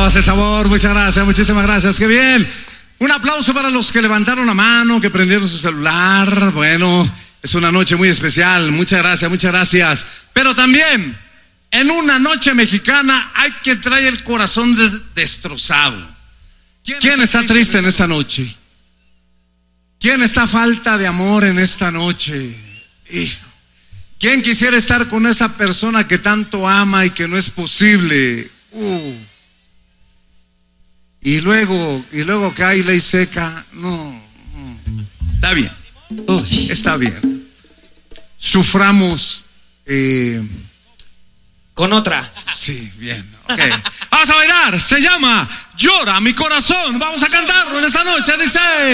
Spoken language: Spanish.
el sabor. Muchas gracias, muchísimas gracias. Qué bien. Un aplauso para los que levantaron la mano, que prendieron su celular. Bueno, es una noche muy especial. Muchas gracias, muchas gracias. Pero también, en una noche mexicana hay que traer el corazón destrozado. ¿Quién está triste en esta noche? ¿Quién está a falta de amor en esta noche? Hijo. ¿Quién quisiera estar con esa persona que tanto ama y que no es posible? Y luego que hay ley seca. No. Está bien. Está bien. Suframos con otra. Sí, bien. Okay. Vamos a bailar. Se llama Llora mi corazón. Vamos a cantarlo en esta noche. Dice.